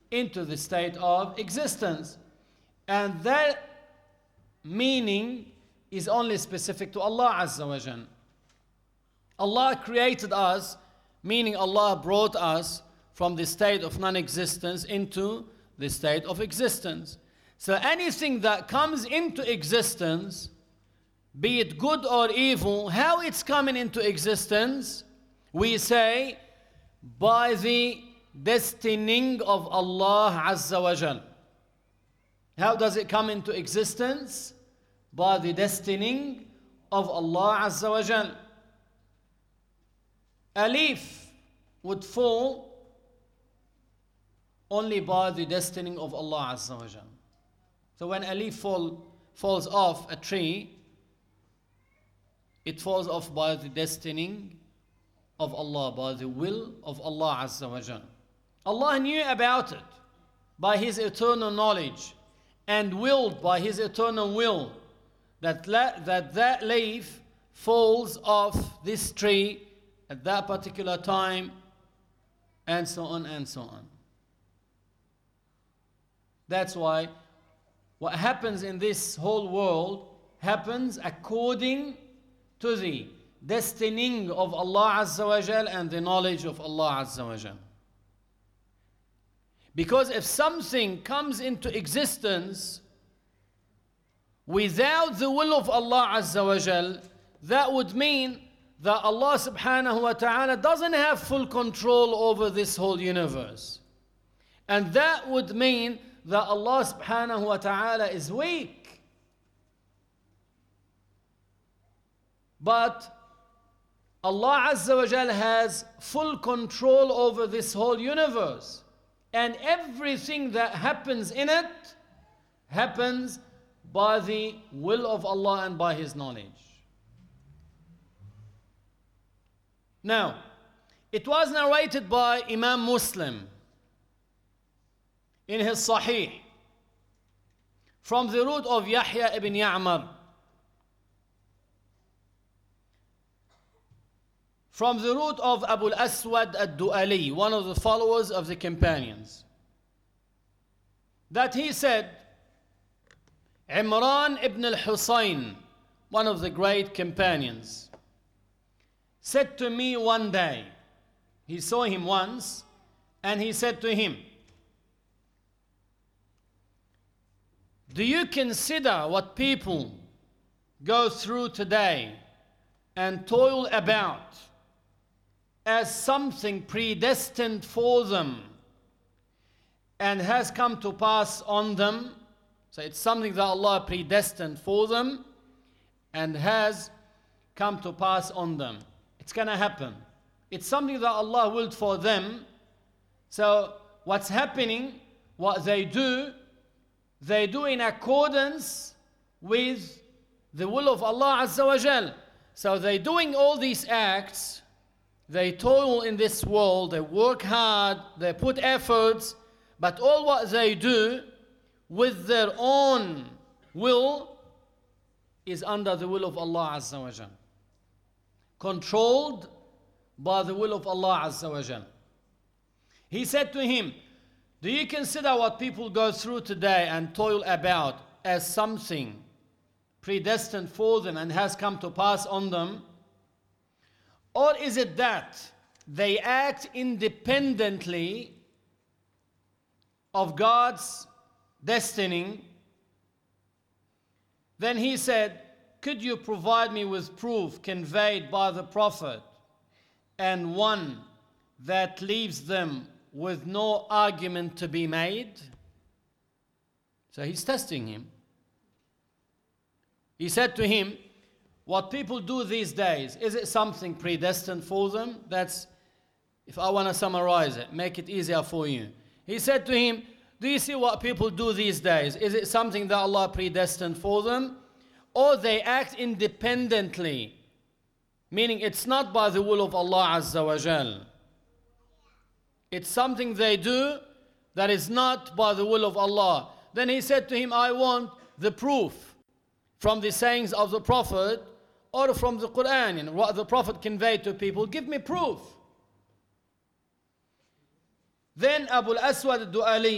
into the state of existence. And that meaning is only specific to Allah Azza wa Jal. Allah created us, meaning Allah brought us from the state of non-existence into the state of existence. So anything that comes into existence, be it good or evil, how it's coming into existence, we say by the destining of Allah Azza wa Jal. How does it come into existence? By the destining of Allah Azza wa Jal. A leaf would fall only by the destining of Allah Azza wa Jal. So when a leaf falls off a tree, it falls off by the destining of Allah, by the will of Allah Azza wa Jal. Allah knew about it by His eternal knowledge and willed by His eternal will that leaf falls off this tree at that particular time, and so on and so on. That's why what happens in this whole world happens according to the destining of Allah Azza wa Jal and the knowledge of Allah Azza wa Jal. Because if something comes into existence without the will of Allah Azza wa Jal, that would mean that Allah subhanahu wa ta'ala doesn't have full control over this whole universe. And that would mean that Allah subhanahu wa ta'ala is weak. But Allah Azza wa Jal has full control over this whole universe. And everything that happens in it happens by the will of Allah and by His knowledge. Now, it was narrated by Imam Muslim in his Sahih from the root of Yahya ibn Ya'mar, from the root of Abu al-Aswad al-Du'ali, one of the followers of the companions, that he said, Imran ibn al-Husayn, one of the great companions, said to me one day, he saw him once, and he said to him, do you consider what people go through today and toil about as something predestined for them and has come to pass on them? So it's something that Allah predestined for them and has come to pass on them. It's going to happen. It's something that Allah willed for them. So what's happening, what they do in accordance with the will of Allah Azza wa Jal. So they're doing all these acts, they toil in this world, they work hard, they put efforts, but all what they do with their own will is under the will of Allah Azza wa Jal, controlled by the will of Allah Azza wa Jal. He said to him, do you consider what people go through today and toil about as something predestined for them and has come to pass on them? Or is it that they act independently of God's destiny? Then he said, could you provide me with proof conveyed by the Prophet and one that leaves them with no argument to be made? So he's testing him. He said to him, what people do these days, is it something predestined for them? That's, if I want to summarize it, make it easier for you. He said to him, do you see what people do these days? Is it something that Allah predestined for them? Or they act independently, meaning it's not by the will of Allah Azza wa Jal. It's something they do that is not by the will of Allah. Then he said to him, I want the proof from the sayings of the Prophet or from the Quran, and what the Prophet conveyed to people. Give me proof. Then Abu al-Aswad al-Du'ali